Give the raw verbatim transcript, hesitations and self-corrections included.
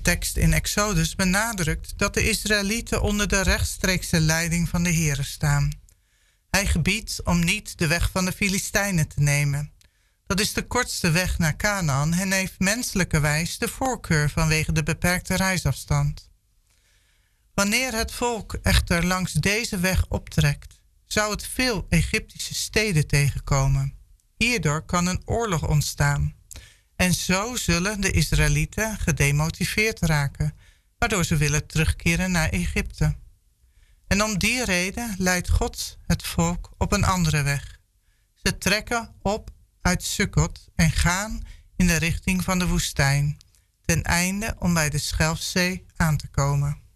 tekst in Exodus benadrukt dat de Israëlieten onder de rechtstreekse leiding van de Heere staan. Hij gebiedt om niet de weg van de Filistijnen te nemen. Dat is de kortste weg naar Kanaan en heeft menselijkerwijs de voorkeur vanwege de beperkte reisafstand. Wanneer het volk echter langs deze weg optrekt, zou het veel Egyptische steden tegenkomen. Hierdoor kan een oorlog ontstaan. En zo zullen de Israëlieten gedemotiveerd raken, waardoor ze willen terugkeren naar Egypte. En om die reden leidt God het volk op een andere weg. Ze trekken op uit Sukkot en gaan in de richting van de woestijn, ten einde om bij de Schelfzee aan te komen.